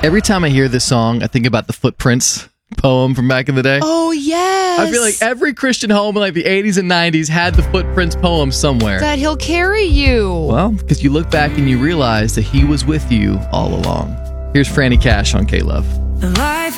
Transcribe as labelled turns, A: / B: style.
A: Every time I hear this song, I think about the Footprints poem from back in the day.
B: Oh, yes.
A: I feel like every Christian home in like the 80s and 90s had the Footprints poem somewhere.
B: That he'll carry you.
A: Well, because you look back and you realize that he was with you all along. Here's Franny Cash on K-Love.